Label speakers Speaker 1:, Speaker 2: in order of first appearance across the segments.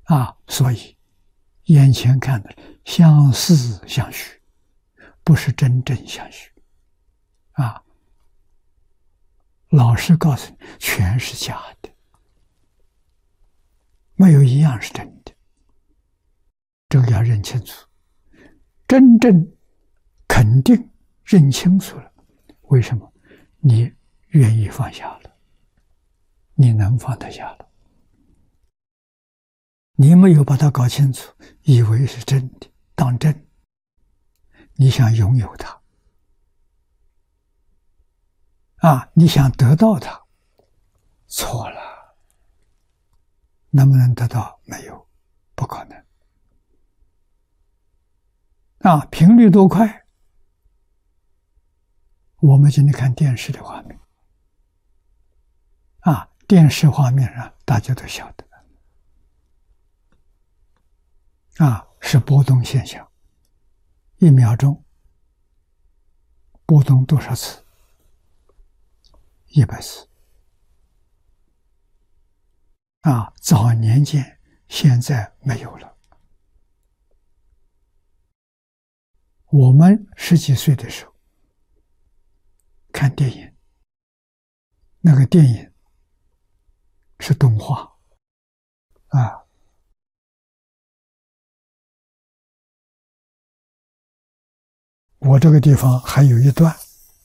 Speaker 1: 所以眼前看的相似相虚，不是真正相虚老师告诉你，全是假的，没有一样是真的，这个要认清楚。真正肯定认清楚了，为什么？你愿意放下了，你能放得下了。你没有把它搞清楚，以为是真的，当真，你想拥有它你想得到它，错了。能不能得到？没有，不可能。频率多快？我们今天看电视的画面电视画面上大家都晓得是波动现象，1秒钟波动多少次？100次早年间，现在没有了。我们10几岁的时候看电影，那个电影是动画我这个地方还有一段，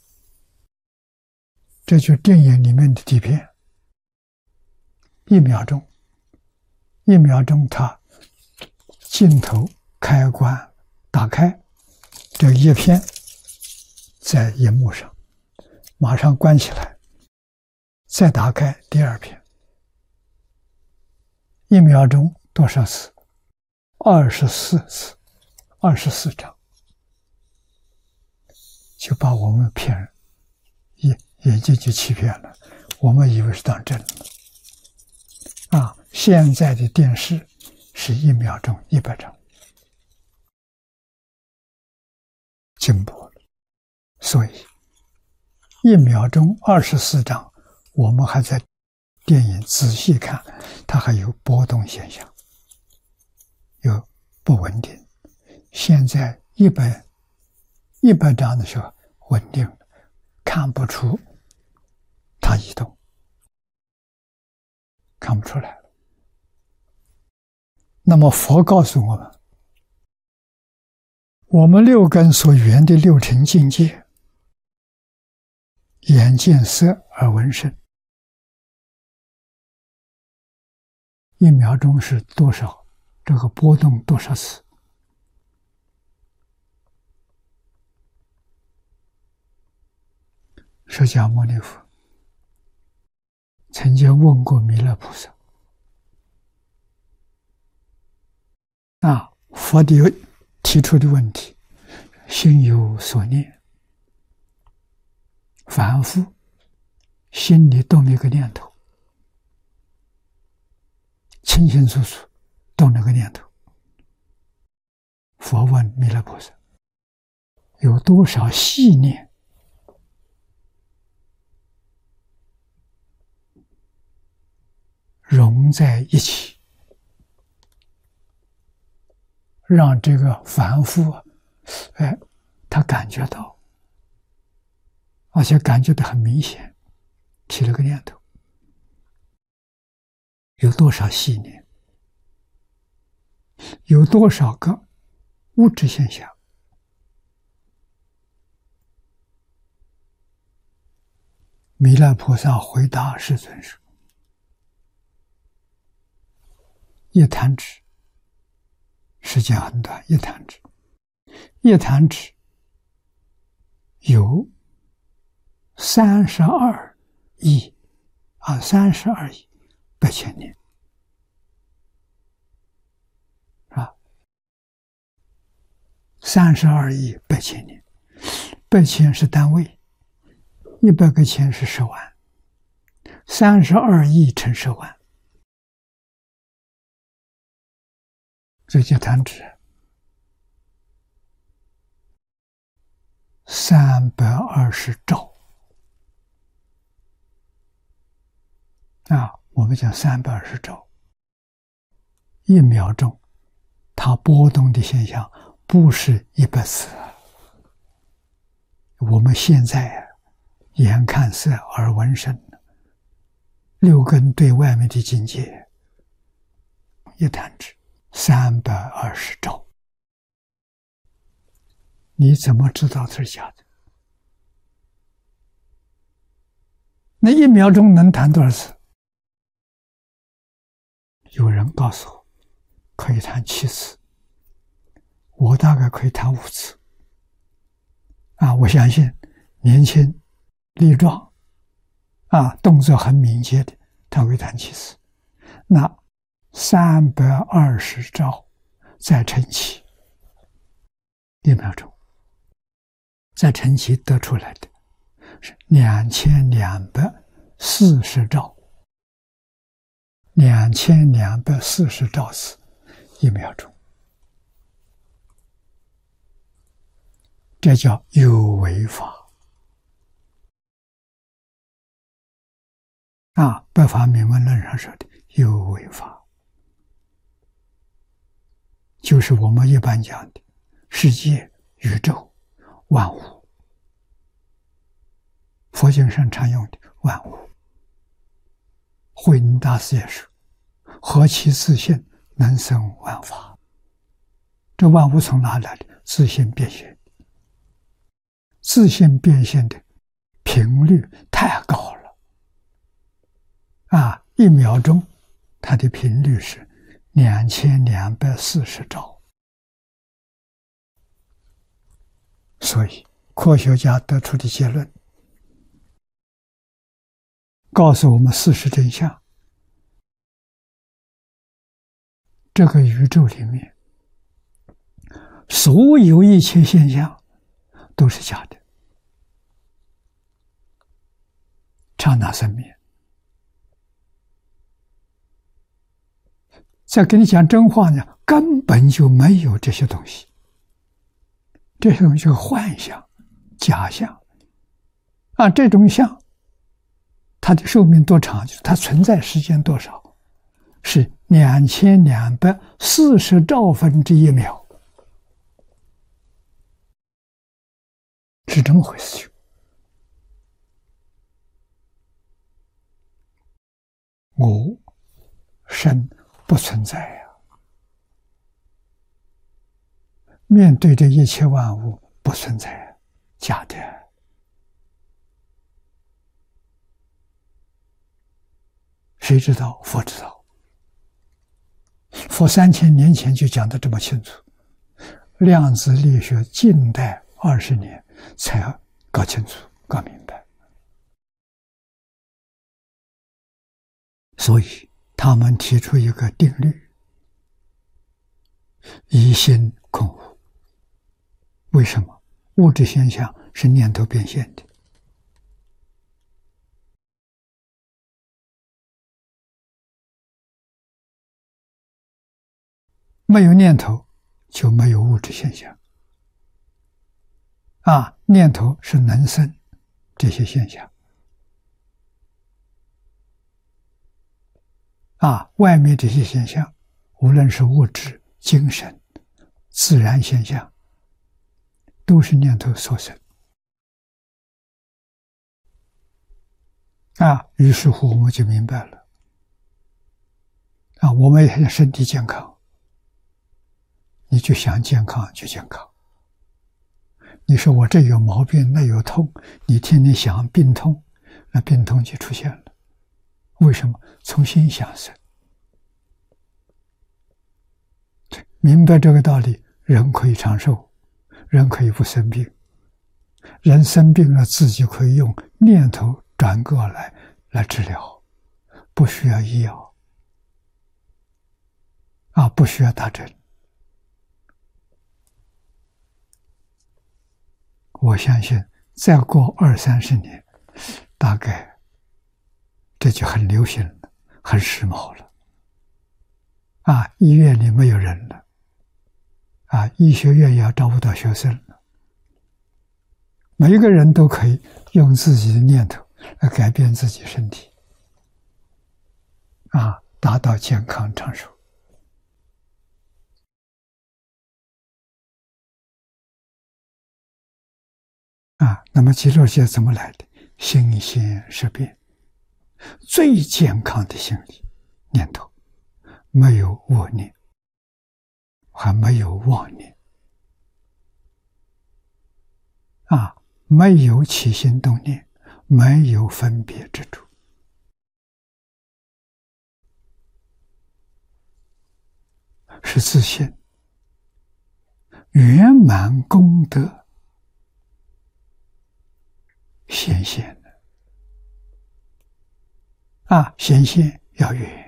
Speaker 1: 这就是电影里面的底片，1秒钟，1秒钟它镜头开关打开，这一片在荧幕上，马上关起来，再打开第2片，1秒钟多少次？24次，24张，就把我们骗人，眼睛就欺骗了，我们以为是当真了现在的电视是1秒钟100张，进步了。所以1秒钟24张，我们还在电影仔细看，它还有波动现象，有不稳定。现在100张的时候稳定了，看不出它移动，看不出来了。那么佛告诉我们，我们6根所缘的6尘境界，眼见色耳闻声，1秒钟是多少？这个波动多少次？释迦牟尼佛曾经问过弥勒菩萨佛提出的问题，心有所念，反复心里动了一个念头，清清楚楚动了个念头，佛问弥勒菩萨，有多少细念融在一起，让这个凡夫他感觉到，而且感觉到很明显，起了个念头，有多少细念，有多少个物质现象。弥勒菩萨回答世尊说，一弹指，时间很短，一弹指，一弹指有32亿32亿8千年32亿8千年，8千是单位，100个千是10万，32亿乘10万，这就弹指320兆我们讲320兆 1秒钟，它波动的现象不是100次。我们现在眼看色，耳闻声，6根对外面的境界，一弹指320兆，你怎么知道这是假的？那1秒钟能弹多少次？有人告诉我可以弹7次，我大概可以弹5次。我相信年轻力壮动作很敏捷的，他会弹7次。那320兆再乘起1秒钟，再乘起得出来的是2240兆，2240兆次1秒钟，这叫有为法百法明文论上说的有为法，就是我们一般讲的世界、宇宙、万物，佛经上常用的万物。慧能大师也说：“何其自性，能生万法。”这万物从哪来的？自性变现。自性变现的频率太高了，1秒钟它的频率是2240兆。所以科学家得出的结论告诉我们事实真相：这个宇宙里面所有一切现象都是假的。刹那生灭。再跟你讲真话呢，根本就没有这些东西，这些东西是幻象、假象这种相它的寿命多长，就是它存在时间多少，是2240兆分之1秒，是这么回事情。我身不存在面对这一切万物不存在，假的。谁知道？佛知道。佛3000年前就讲得这么清楚，量子力学近代20年才搞清楚、搞明白。所以他们提出一个定律：一心空无。为什么？物质现象是念头变现的。没有念头就没有物质现象念头是能生这些现象外面这些现象，无论是物质、精神、自然现象，都是念头所生于是乎我们就明白了我们也身体健康，你就想健康就健康。你说我这有毛病那有痛，你天天想病痛，那病痛就出现了。为什么？从心想生。明白这个道理，人可以长寿，人可以不生病。人生病了，自己可以用念头转过来治疗，不需要医药不需要打针。我相信再过20-30年，大概这就很流行了，很时髦了医院里没有人了医学院也要招不到学生了。每一个人都可以用自己的念头来改变自己身体达到健康长寿。 那么极乐世界怎么来的？心现识变，最健康的心理念头，没有恶念，还没有妄念，没有起心动念，没有分别之处，是自信圆满功德显现的显现要圆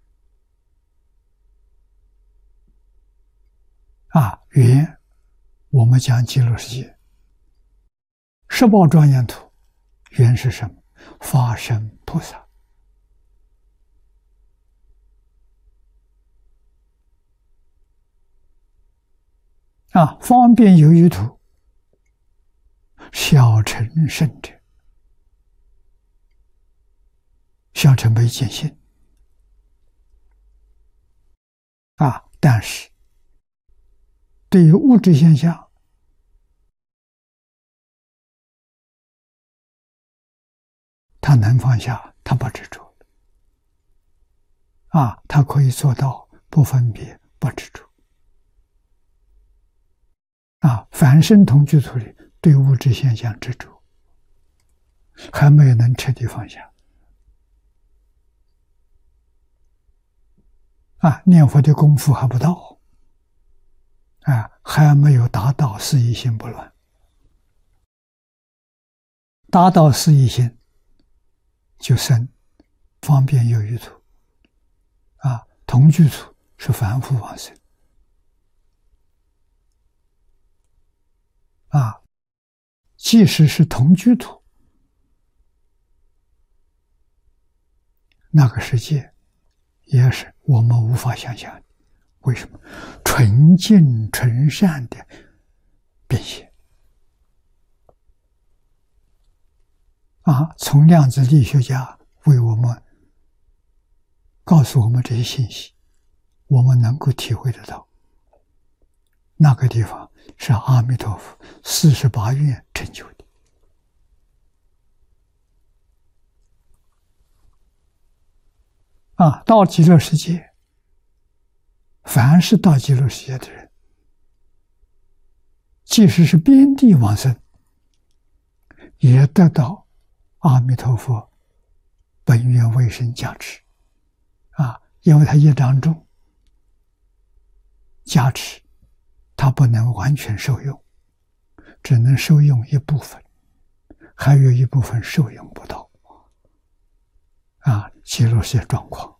Speaker 1: 圆，我们讲极乐世界十宝庄严图，圆是什么？法身菩萨方便有余图，小乘圣者，小乘没见性但是对于物质现象，他能放下，他不执着他可以做到不分别不执着凡圣同居土里对物质现象执着，还没有能彻底放下念佛的功夫还不到还没有达到四意心不乱。达到四意心就生方便有余土同居土是凡夫往生即使是同居土，那个世界也是我们无法想象的。为什么？纯净纯善的变现从量子力学家为我们告诉我们这些信息，我们能够体会得到。那个地方是阿弥陀佛48愿成就的到极乐世界，凡是到极乐世界的人，即使是边地往生，也得到阿弥陀佛本愿威神加持因为他业障重，加持他不能完全受用，只能受用一部分，还有一部分受用不到极乐世界状况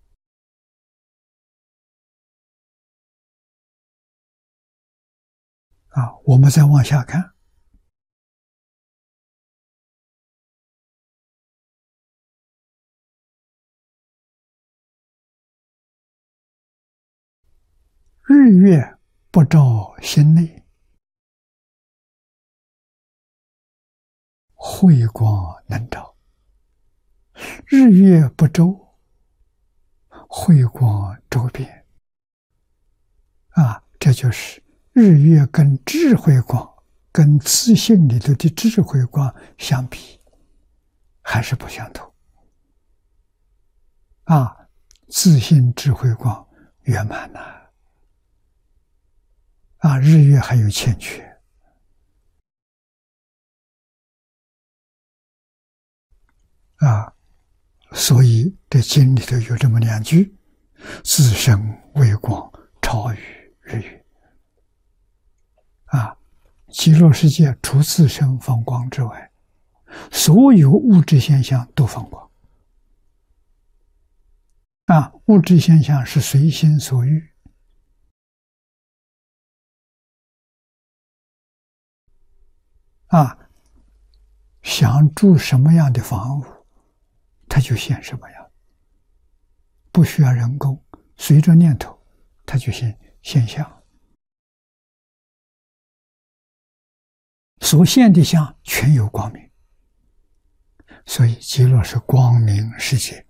Speaker 1: 我们再往下看，日月不照心内，慧光能照；日月不周，慧光周遍这就是日月跟智慧光跟自信里头的智慧光相比，还是不相同自信智慧光圆满日月还有欠缺所以这经里头有这么2句：自身微光超于日月极乐世界除自身放光之外，所有物质现象都放光物质现象是随心所欲想住什么样的房屋，它就现什么样，不需要人工，随着念头它就现象。所现的相全有光明，所以极乐是光明世界，